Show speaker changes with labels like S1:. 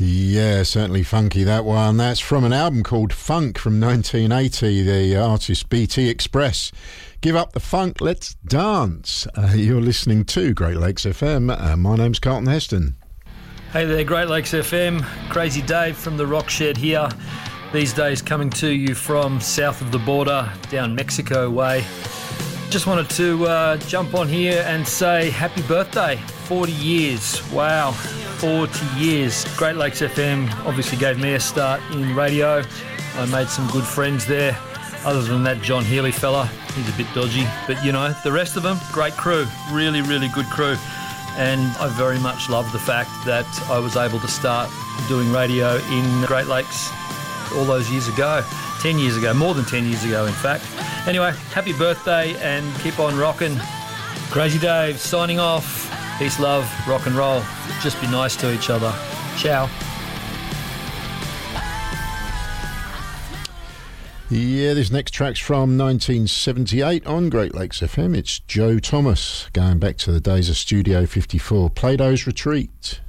S1: Yeah, certainly funky, that one. That's from an album called Funk from 1980, the artist BT Express. Give up the funk, let's dance. You're listening to Great Lakes FM. My name's Carlton Heston.
S2: Hey there, Great Lakes FM. Crazy Dave from the Rock Shed here. These days coming to you from south of the border, down Mexico way. Just wanted to jump on here and say happy birthday. 40 years. Wow, 40 years. Great Lakes FM obviously gave me a start in radio. I made some good friends there. Other than that John Healy fella, he's a bit dodgy. But, you know, the rest of them, great crew. Really, really good crew. And I very much love the fact that I was able to start doing radio in Great Lakes all those years ago. 10 years ago, more than 10 years ago, in fact. Anyway, happy birthday and keep on rocking. Crazy Dave signing off. Peace, love, rock and roll. Just be nice to each other. Ciao.
S1: Yeah, this next track's from 1978 on Great Lakes FM. It's Joe Thomas, going back to the days of Studio 54, Plato's Retreat.